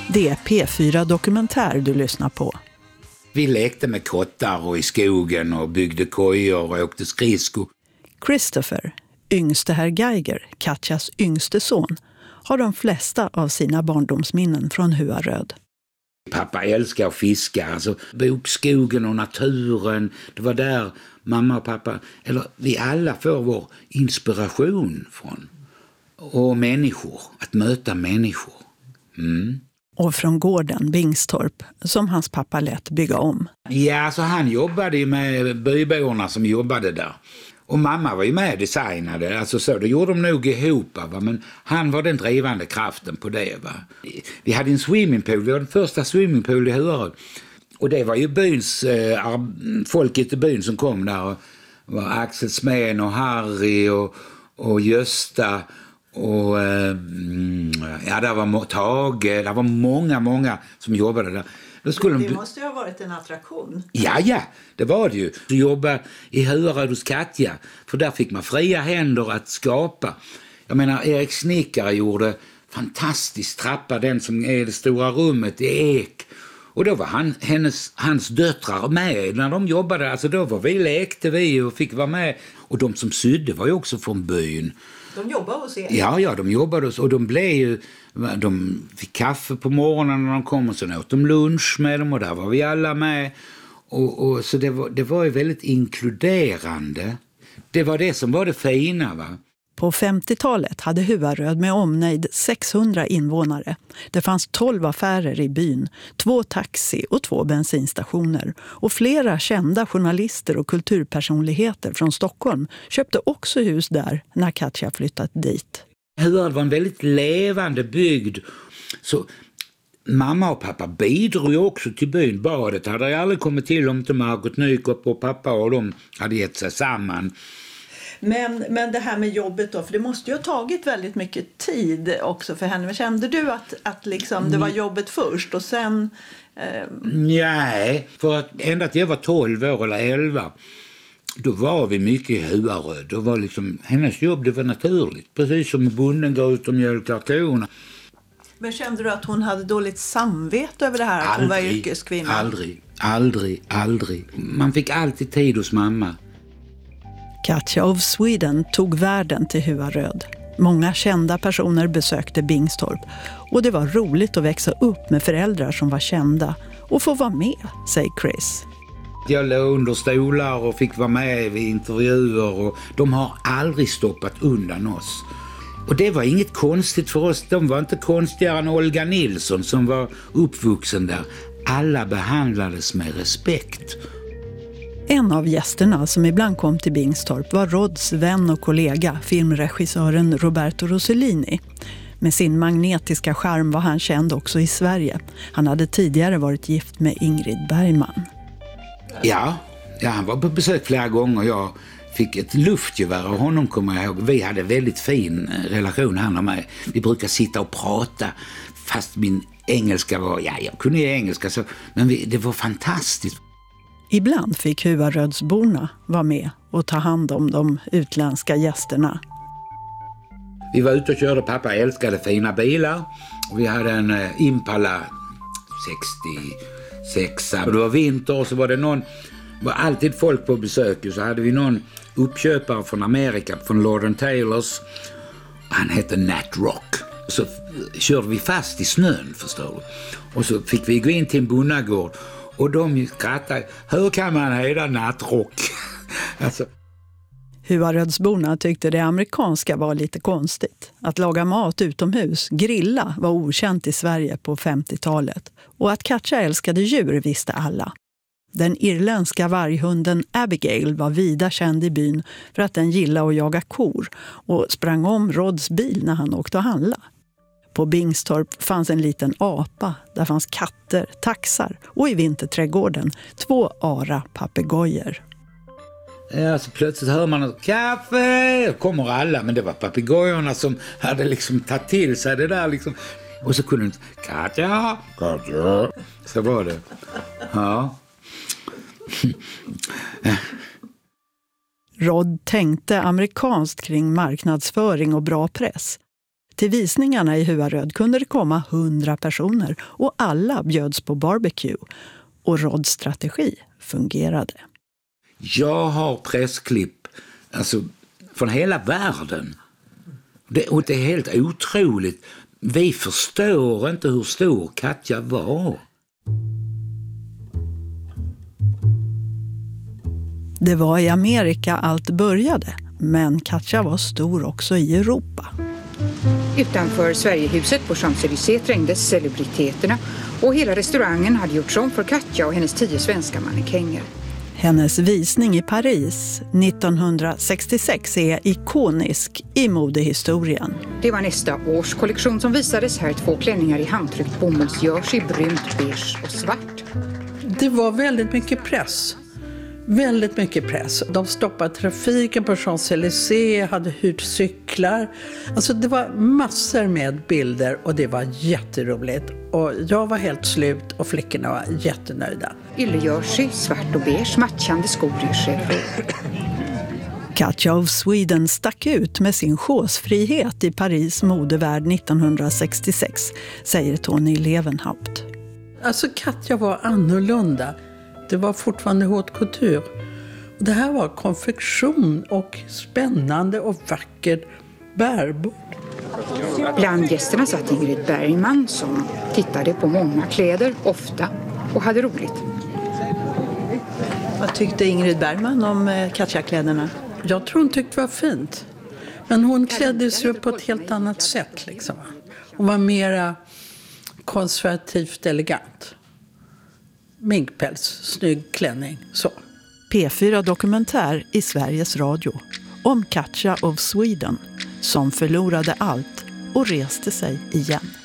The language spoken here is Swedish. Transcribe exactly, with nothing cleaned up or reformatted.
Det är P fyra Dokumentär du lyssnar på. Vi lekte med kottar och i skogen och byggde kojor och åkte skridsko. Christopher, yngste herr Geiger, Katjas yngste son, har de flesta av sina barndomsminnen från Huaröd. Pappa älskar att fiska, alltså bo skogen och naturen. Det var där mamma och pappa, eller vi alla får vår inspiration från. Och människor, att möta människor. Mm. Och från gården Bingstorp, som hans pappa lät bygga om. Ja, alltså han jobbade ju med byborna som jobbade där. Och mamma var ju med och designade, alltså så, det gjorde de nog ihop, va? Men han var den drivande kraften på det. Va? Vi hade en swimmingpool, vi var den första swimmingpool i Huaröd. Och det var ju byns, äh, folket i byn som kom där. Och var Axel Smän och Harry och, och Gösta och äh, ja, där var Tage, där var många, många som jobbade där. Då skulle det de... måste ju ha varit en attraktion. Ja, ja, det var det ju. Du jobbade i Huaröd hos Katja, för där fick man fria händer att skapa. Jag menar, Erik Snickare gjorde fantastisk trappa, den som är det stora rummet i ek. Och då var han, hennes, hans döttrar med när de jobbade. Alltså då var vi, lekte vi och fick vara med. Och de som sydde var ju också från byn. De jobbade hos er? Ja, ja, de jobbade hos, och de blev ju, de fick kaffe på morgonen när de kom och så åt de lunch med dem och där var vi alla med. Och, och så det var, det var ju väldigt inkluderande. Det var det som var det fina, va? På femtiotalet hade Huaröd med omnejd sexhundra invånare. Det fanns tolv affärer i byn, två taxi och två bensinstationer. Och flera kända journalister och kulturpersonligheter från Stockholm köpte också hus där när Katja flyttat dit. Huaröd var en väldigt levande bygd. Så mamma och pappa bidrog ju också till byn. Badet hade jag aldrig kommit till om inte Margot Nykop och pappa och de hade gett sig samman. Men, men det här med jobbet då, för det måste ju ha tagit väldigt mycket tid också för henne. Men kände du att, att liksom det var jobbet först och sen... Eh... Nej, för att ända till jag var tolv år eller elva, då var vi mycket i Huaröd. Då var liksom, hennes jobb, det var naturligt. Precis som bonden går ut och mjölkar korna. Men kände du att hon hade dåligt samvete över det här, att aldrig, hon var yrkeskvinna? Aldrig, aldrig, aldrig. Man fick alltid tid hos mamma. Katja of Sweden tog världen till Huaröd. Många kända personer besökte Bingstorp. Och det var roligt att växa upp med föräldrar som var kända och få vara med, säger Chris. Jag låg under stolar och fick vara med vid intervjuer och de har aldrig stoppat undan oss. Och det var inget konstigt för oss. De var inte konstigare än Olga Nilsson som var uppvuxen där. Alla behandlades med respekt. En av gästerna som ibland kom till Bingstorp var Rods vän och kollega, filmregissören Roberto Rossellini. Med sin magnetiska charm var han känd också i Sverige. Han hade tidigare varit gift med Ingrid Bergman. Ja, ja han var på besök flera gånger. Jag fick ett luftgevär av honom, kommer jag ihåg. Vi hade väldigt fin relation, han och mig. Vi brukar sitta och prata, fast min engelska var... Ja, jag kunde ju engelska, så, men vi, det var fantastiskt. Ibland fick Huarödsborna vara med och ta hand om de utländska gästerna. Vi var ute och körde, pappa älskade fina bilar. Och vi hade en Impala sextiosex. Och det var vinter och så var det någon... Det var alltid folk på besök. Och så hade vi någon uppköpare från Amerika, från Lord and Taylors. Han hette Nat Rock. Så körde vi fast i snön, förstår du. Och så fick vi gå in till en bonnagård. Och de skrattade. Hur kan man heta nattrock? alltså. Huarödsborna tyckte det amerikanska var lite konstigt. Att laga mat utomhus, grilla, var okänt i Sverige på femtiotalet. Och att Katja älskade djur visste alla. Den irländska varghunden Abigail var vida känd i byn för att den gillade att jaga kor och sprang om Rods bil när han åkte och handla. På Bingstorp fanns en liten apa, där fanns katter, taxar och i vinterträdgården två ara papegojer. Ja, så plötsligt hör man att kaffe, kommer alla, men det var papegojorna som hade liksom tagit till sig det där liksom. Och så kunde de, Katja, Katja, så var det. Ja. Rod tänkte amerikanskt kring marknadsföring och bra press. Till visningarna i Huaröd kunde det komma hundra personer och alla bjöds på barbecue. Och Rods strategi fungerade. Jag har pressklipp alltså, från hela världen. Det, och det är helt otroligt. Vi förstår inte hur stor Katja var. Det var i Amerika allt började, men Katja var stor också i Europa. Utanför Sverigehuset på Champs-Élysées trängdes celebriteterna och hela restaurangen hade gjorts om för Katja och hennes tio svenska mannekänger. Hennes visning i Paris nittonhundrasextiosex är ikonisk i modehistorien. Det var nästa års kollektion som visades. Här två klänningar i handtryckt bomullsgörs brunt, beige och svart. Det var väldigt mycket press. Väldigt mycket press. De stoppade trafiken på Champs-Élysées, hade hyrt cyklar. Alltså det var massor med bilder och det var jätteroligt. Och jag var helt slut och flickorna var jättenöjda. Yllejersey, svart och beige, matchande skor i chèvre. Katja of Sweden stack ut med sin chosefrihet i Paris modevärld nittonhundrasextiosex, säger Tony Levenhaupt. Alltså Katja var annorlunda. Det var fortfarande haute couture. Det här var konfektion och spännande och vackert bärbart. Bland gästerna satt Ingrid Bergman som tittade på många kläder, ofta, och hade roligt. Vad tyckte Ingrid Bergman om Katja-kläderna? Jag tror hon tyckte det var fint. Men hon klädde sig på ett helt annat sätt. Liksom. Hon var mera konservativt elegant. Minkpäls, snygg klänning, så. P fyra Dokumentär i Sveriges Radio om Katja of Sweden som förlorade allt och reste sig igen.